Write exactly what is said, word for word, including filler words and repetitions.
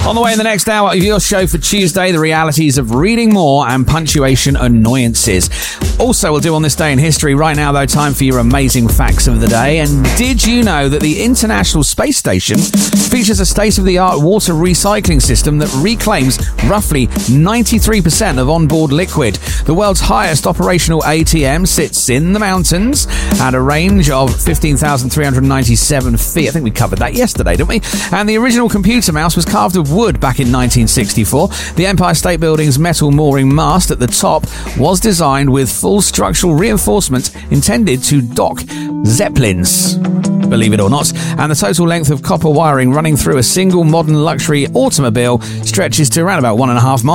On the way in the next hour of your show for Tuesday, the realities of reading more and punctuation annoyances. Also, we'll do on this day in history. Right now, though, time for your amazing facts of the day. And did you know that the International Space Station features a state-of-the-art water recycling system that reclaims roughly ninety-three percent of onboard liquid? The world's highest operational A T M sits in the mountains at a range of fifteen thousand three hundred ninety-seven feet. I think we covered that yesterday, didn't we? And the original computer mouse was carved of wood back in nineteen sixty-four. The Empire State Building's metal mooring mast at the top was designed with full structural reinforcement intended to dock Zeppelins, believe it or not. And the total length of copper wiring running through a single modern luxury automobile stretches to around about one and a half miles.